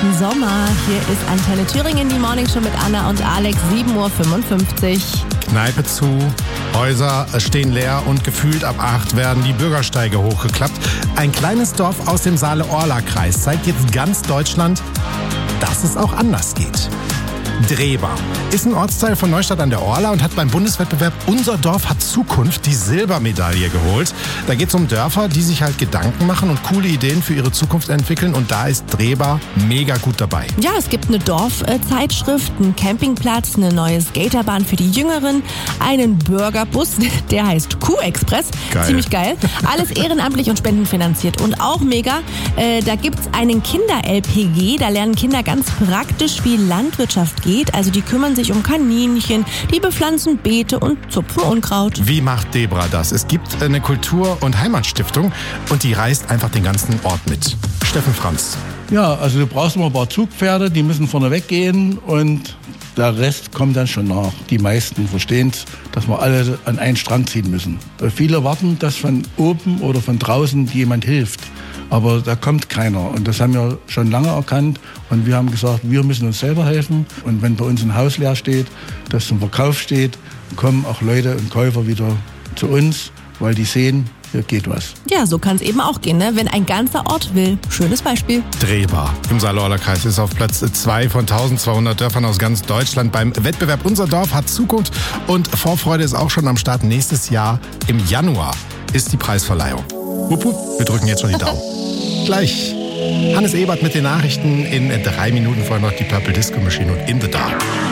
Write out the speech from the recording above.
Sommer. Hier ist Antenne Thüringen, die Morning Show mit Anna und Alex, 7.55 Uhr. Kneipe zu, Häuser stehen leer und gefühlt ab 8 werden die Bürgersteige hochgeklappt. Ein kleines Dorf aus dem Saale-Orla-Kreis zeigt jetzt ganz Deutschland, dass es auch anders geht. Drehba ist ein Ortsteil von Neustadt an der Orla und hat beim Bundeswettbewerb Unser Dorf hat Zukunft die Silbermedaille geholt. Da geht es um Dörfer, die sich halt Gedanken machen und coole Ideen für ihre Zukunft entwickeln, und da ist Drehba mega gut dabei. Ja, es gibt eine Dorfzeitschrift, einen Campingplatz, eine neue Skaterbahn für die Jüngeren, einen Burgerbus, der heißt Kuh-Express. Geil. Ziemlich geil. Alles ehrenamtlich und spendenfinanziert. Und auch mega, da gibt's einen Kinder-LPG, da lernen Kinder ganz praktisch, wie Landwirtschaft geht. Also die kümmern sich um Kaninchen, die bepflanzen Beete und zupfen Unkraut. Wie macht Debra das? Es gibt eine Kultur- und Heimatstiftung und die reißt einfach den ganzen Ort mit. Steffen Franz. Ja, also du brauchst immer ein paar Zugpferde, die müssen vorne weggehen und der Rest kommt dann schon nach. Die meisten verstehen es, dass wir alle an einen Strang ziehen müssen. Viele warten, dass von oben oder von draußen jemand hilft. Aber da kommt keiner, und das haben wir schon lange erkannt, und wir haben gesagt, wir müssen uns selber helfen, und wenn bei uns ein Haus leer steht, das zum Verkauf steht, kommen auch Leute und Käufer wieder zu uns, weil die sehen, hier geht was. Ja, so kann es eben auch gehen, ne? Wenn ein ganzer Ort will. Schönes Beispiel. Drehba im Saale-Orla-Kreis ist auf Platz 2 von 1200 Dörfern aus ganz Deutschland beim Wettbewerb Unser Dorf hat Zukunft, und Vorfreude ist auch schon am Start. Nächstes Jahr im Januar ist die Preisverleihung. Wupp, wupp, wir drücken jetzt schon die Daumen. Gleich Hannes Ebert mit den Nachrichten. In 3 Minuten vorher noch die Purple Disco Machine und In the Dark.